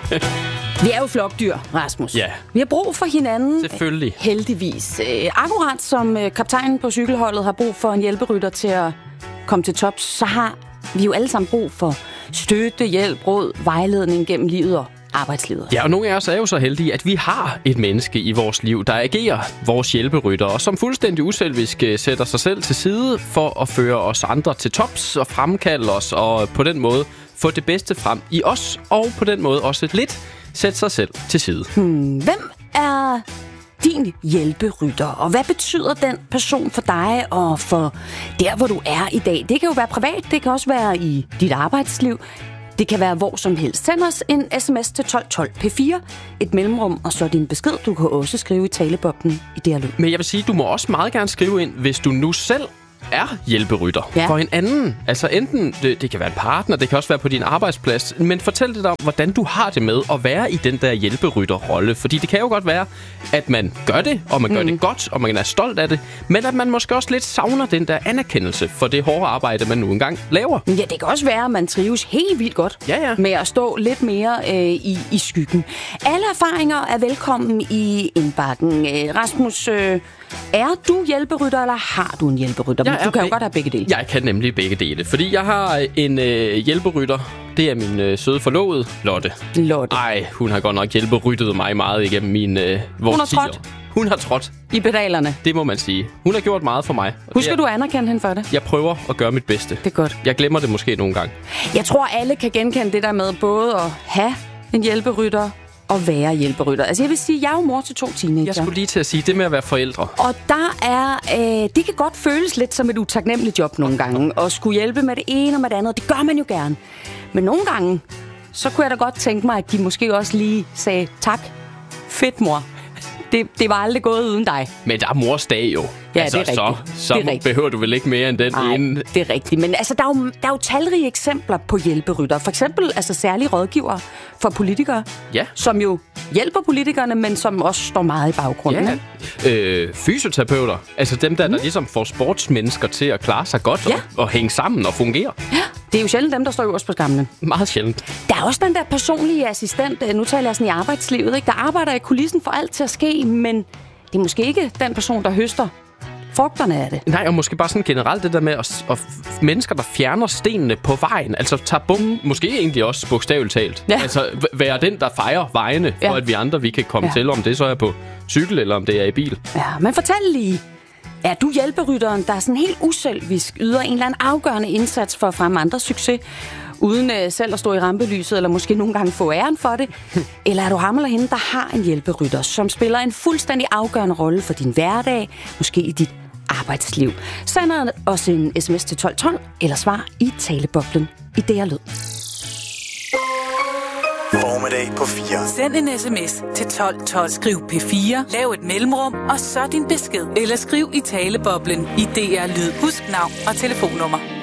Vi er jo flokdyr, Rasmus. Ja. Vi har brug for hinanden. Selvfølgelig. Heldigvis. Akkurat som kaptajnen på cykelholdet har brug for en hjælperytter til at komme til tops, så har vi jo alle sammen brug for støtte, hjælp, råd, vejledning gennem livet og arbejdslivet. Ja, og nogle af os er jo så heldige, at vi har et menneske i vores liv, der agerer vores hjælperytter, og som fuldstændig uselvisk sætter sig selv til side for at føre os andre til tops og fremkalde os, og på den måde få det bedste frem i os, og på den måde også lidt sætte sig selv til side. Hvem er din hjælperytter, og hvad betyder den person for dig og for der, hvor du er i dag? Det kan jo være privat, det kan også være i dit arbejdsliv. Det kan være hvor som helst. Send os en sms til 1212 P4, et mellemrum, og så din besked. Du kan også skrive i taleboblen i det her løb. Men jeg vil sige, du må også meget gerne skrive ind, hvis du nu selv er hjælperytter for en anden. Altså enten, det kan være en partner, det kan også være på din arbejdsplads, men fortæl det om, hvordan du har det med at være i den der hjælperytterrolle. Fordi det kan jo godt være, at man gør det, og man gør det godt, og man er stolt af det, men at man måske også lidt savner den der anerkendelse for det hårde arbejde, man nu engang laver. Ja, det kan også være, at man trives helt vildt godt med at stå lidt mere i skyggen. Alle erfaringer er velkommen i indbakken. Rasmus, er du hjælperytter, eller har du en hjælperytter? Du kan jo godt have begge dele. Jeg kan nemlig begge dele, fordi jeg har en hjælperytter. Det er min søde forlovede, Lotte. Ej, hun har godt nok hjælperyttet mig meget igennem vores 10 år. Hun har trådt i pedalerne. Det må man sige. Hun har gjort meget for mig. Husker du anerkende hende for det? Jeg prøver at gøre mit bedste. Det er godt. Jeg glemmer det måske nogle gange. Jeg tror, alle kan genkende det der med både at have en hjælperytter og være hjælperytter. Altså jeg vil sige, jeg er jo mor til 2 teenager. Jeg skulle lige til at sige det med at være forældre. Og der er, det kan godt føles lidt som et utaknemmeligt job nogle gange, at skulle hjælpe med det ene og med det andet. Det gør man jo gerne. Men nogle gange, så kunne jeg da godt tænke mig, at de måske også lige sagde, tak, fedt mor. Det var aldrig gået uden dig. Men der er mors dag jo. Ja, altså, det er rigtigt. Så behøver du vel ikke mere end den ene. Det er rigtigt. Men altså, der er jo talrige eksempler på hjælperytter. For eksempel altså, særlige rådgivere for politikere, som jo hjælper politikerne, men som også står meget i baggrunden. Ja. Fysioterapeuter. Altså dem, der ligesom får sportsmennesker til at klare sig godt og hænge sammen og fungere. Ja. Det er jo sjældent dem, der står øverst på skamlen. Meget sjældent. Der er også den der personlige assistent, nu taler jeg sådan i arbejdslivet, ikke? Der arbejder i kulissen for alt til at ske, men det er måske ikke den person, der høster frugterne af det. Nej, og måske bare sådan generelt det der med at mennesker, der fjerner stenene på vejen, altså tager bomben, måske egentlig også bogstaveligt talt. Ja. Altså være den, der fejrer vejene, for at vi andre vi kan komme til, om det så er på cykel, eller om det er i bil. Ja, men fortæl lige. Er du hjælperytteren, der er sådan helt uselvisk yder en eller anden afgørende indsats for at fremme andres succes, uden selv at stå i rampelyset, eller måske nogle gange få æren for det? Eller er du ham eller hende, der har en hjælperytter, som spiller en fuldstændig afgørende rolle for din hverdag, måske i dit arbejdsliv? Send os en sms til 1212, eller svar i taleboblen i det her lød. Formiddag på 4. Send en sms til 1212. Skriv P4, lav et mellemrum, og så din besked. Eller skriv i taleboblen i DR Lyd. Husk navn og telefonnummer.